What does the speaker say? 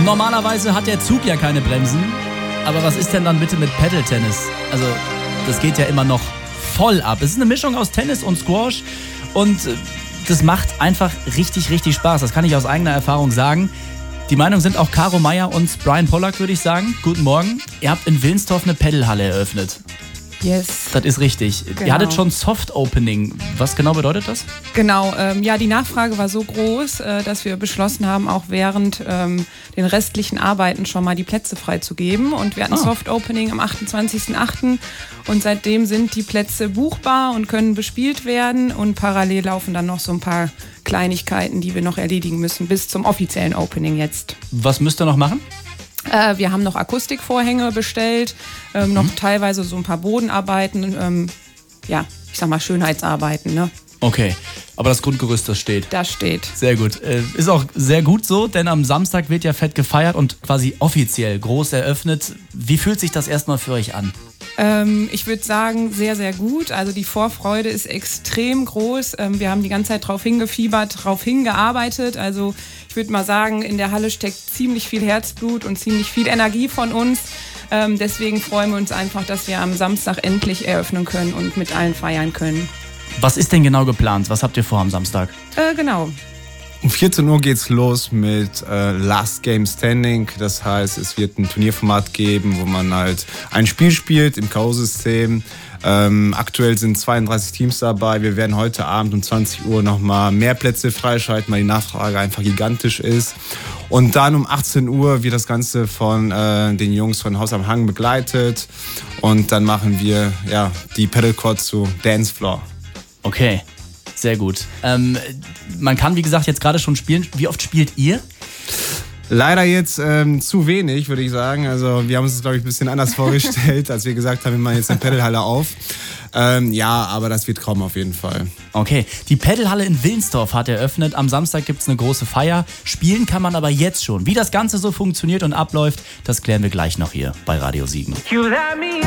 normalerweise hat der Zug ja keine Bremsen. Aber was ist denn dann bitte mit Paddle-Tennis? Also, das geht ja immer noch voll ab. Es ist eine Mischung aus Tennis und Squash und das macht einfach richtig, richtig Spaß. Das kann ich aus eigener Erfahrung sagen. Die Meinung sind auch Caro Meyer und Brian Pollack, würde ich sagen. Guten Morgen. Ihr habt in Wilnsdorf eine Paddlehalle eröffnet. Yes. Das ist richtig. Genau. Ihr hattet schon Soft Opening. Was genau bedeutet das? Genau, die Nachfrage war so groß, dass wir beschlossen haben, auch während den restlichen Arbeiten schon mal die Plätze freizugeben. Und wir hatten Soft Opening am 28.08. Und seitdem sind die Plätze buchbar und können bespielt werden. Und parallel laufen dann noch so ein paar Kleinigkeiten, die wir noch erledigen müssen, bis zum offiziellen Opening jetzt. Was müsst ihr noch machen? Wir haben noch Akustikvorhänge bestellt, noch teilweise so ein paar Bodenarbeiten, ich sag mal Schönheitsarbeiten, ne? Okay, aber das Grundgerüst, das steht. Das steht. Sehr gut. Ist auch sehr gut so, denn am Samstag wird ja fett gefeiert und quasi offiziell groß eröffnet. Wie fühlt sich das erstmal für euch an? Ich würde sagen, sehr, sehr gut. Also die Vorfreude ist extrem groß. Wir haben die ganze Zeit drauf hingefiebert, drauf hingearbeitet. Also ich würde mal sagen, in der Halle steckt ziemlich viel Herzblut und ziemlich viel Energie von uns. Deswegen freuen wir uns einfach, dass wir am Samstag endlich eröffnen können und mit allen feiern können. Was ist denn genau geplant? Was habt ihr vor am Samstag? Genau. Um 14 Uhr geht's los mit Last Game Standing. Das heißt, es wird ein Turnierformat geben, wo man halt ein Spiel spielt im K.O.-System. Aktuell sind 32 Teams dabei. Wir werden heute Abend um 20 Uhr nochmal mehr Plätze freischalten, weil die Nachfrage einfach gigantisch ist. Und dann um 18 Uhr wird das Ganze von den Jungs von Haus am Hang begleitet. Und dann machen wir die Paddlecourt zu Dancefloor. Okay, sehr gut. Man kann, wie gesagt, jetzt gerade schon spielen. Wie oft spielt ihr? Leider jetzt zu wenig, würde ich sagen. Also wir haben uns das, glaube ich, ein bisschen anders vorgestellt, als wir gesagt haben, wir machen jetzt eine Paddlehalle auf. Aber das wird kommen auf jeden Fall. Okay, die Paddlehalle in Wilnsdorf hat eröffnet. Am Samstag gibt es eine große Feier. Spielen kann man aber jetzt schon. Wie das Ganze so funktioniert und abläuft, das klären wir gleich noch hier bei Radio Siegen.